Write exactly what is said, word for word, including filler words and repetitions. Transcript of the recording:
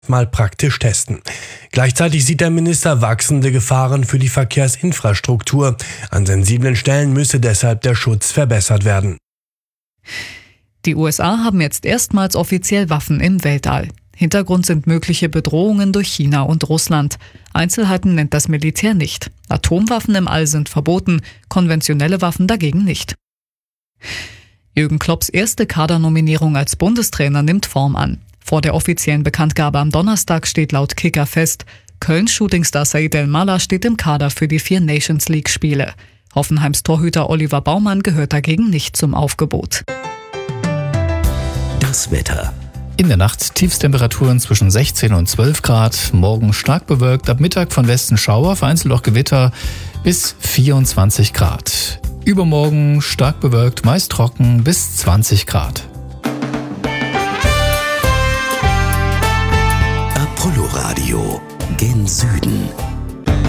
mal praktisch testen. Gleichzeitig sieht der Minister wachsende Gefahren für die Verkehrsinfrastruktur. An sensiblen Stellen müsse deshalb der Schutz verbessert werden. Die U S A haben jetzt erstmals offiziell Waffen im Weltall. Hintergrund sind mögliche Bedrohungen durch China und Russland. Einzelheiten nennt das Militär nicht. Atomwaffen im All sind verboten, konventionelle Waffen dagegen nicht. Jürgen Klopps erste Kadernominierung als Bundestrainer nimmt Form an. Vor der offiziellen Bekanntgabe am Donnerstag steht laut Kicker fest, Kölns Shootingstar Said El-Mallah steht im Kader für die vier Nations League-Spiele. Hoffenheims Torhüter Oliver Baumann gehört dagegen nicht zum Aufgebot. Das Wetter. In der Nacht Tiefstemperaturen zwischen sechzehn und zwölf Grad, morgen stark bewölkt, ab Mittag von Westen Schauer, vereinzelt auch Gewitter bis vierundzwanzig Grad. Übermorgen stark bewölkt, meist trocken bis zwanzig Grad. Apollo Radio, gen Süden.